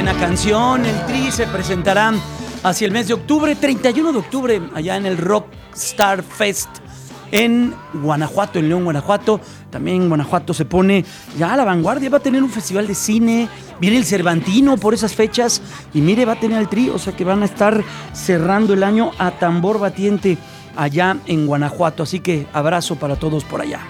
buena canción. El Tri se presentará hacia el mes de octubre, 31 de octubre, allá en el Rockstar Fest en Guanajuato, en León, Guanajuato. También Guanajuato se pone ya a la vanguardia, va a tener un festival de cine, viene el Cervantino por esas fechas y mire, va a tener el Tri, o sea que van a estar cerrando el año a tambor batiente allá en Guanajuato, así que abrazo para todos por allá.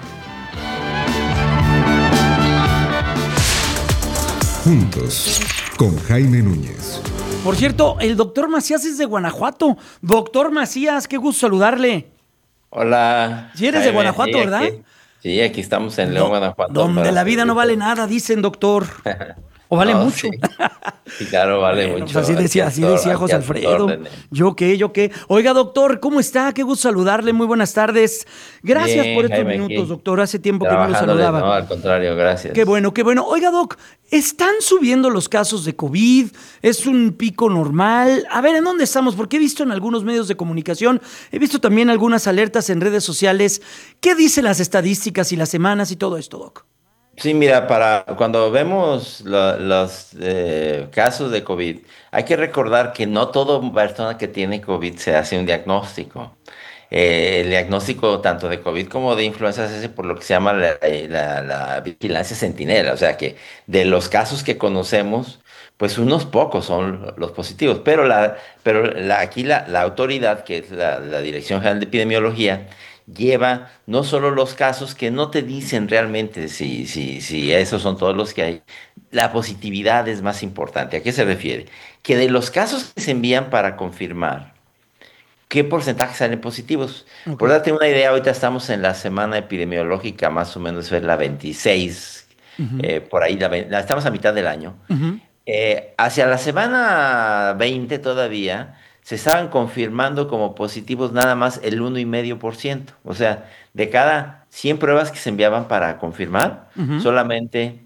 Juntos, con Jaime Núñez. Por cierto, el doctor Macías es de Guanajuato. Doctor Macías, qué gusto saludarle. Hola. Si eres de Guanajuato, ¿verdad? Sí, aquí estamos en León, Guanajuato. Donde la vida no vale nada, dicen, doctor. O vale No, mucho. sí. Sí, claro, vale Bueno, mucho. pues así decía José Alfredo. Yo qué. Oiga, doctor, ¿cómo está? Qué gusto saludarle. Muy buenas tardes. Gracias Bien, por estos Jaime, minutos, aquí, doctor. Hace tiempo que no lo trabajándole. saludaba. No, al contrario, gracias. Qué bueno. Oiga, doc, ¿están subiendo los casos de COVID? ¿Es un pico normal? A ver, ¿en dónde estamos? Porque he visto en algunos medios de comunicación, he visto también algunas alertas en redes sociales. ¿Qué dicen las estadísticas y las semanas y todo esto, doc? Sí, mira, para cuando vemos los casos de COVID, hay que recordar que no toda persona que tiene COVID se hace un diagnóstico. El diagnóstico tanto de COVID como de influenza se hace por lo que se llama la vigilancia centinela, o sea que de los casos que conocemos, pues unos pocos son los positivos, aquí la autoridad, que es la Dirección General de Epidemiología, lleva no solo los casos que no te dicen realmente si esos son todos los que hay, la positividad es más importante. ¿A qué se refiere? Que de los casos que se envían para confirmar, ¿qué porcentaje salen positivos? Ok. Por darte una idea, ahorita estamos en la semana epidemiológica, más o menos es la 26, Ujú, por ahí estamos a mitad del año. ujú. Hacia la semana 20 todavía se estaban confirmando como positivos nada más el 1,5%. O sea, de cada 100 pruebas que se enviaban para confirmar, Ujú. solamente